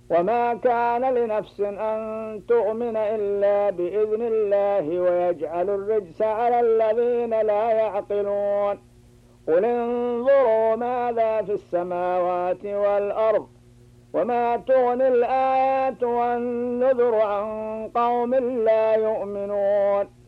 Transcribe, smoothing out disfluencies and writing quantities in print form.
وما كان لنفس أن تؤمن إلا بإذن الله ويجعل الرجس على الذين لا يعقلون. قل انظروا ماذا في السماوات والأرض وما تغني الآيات والنذر عن قوم لا يؤمنون.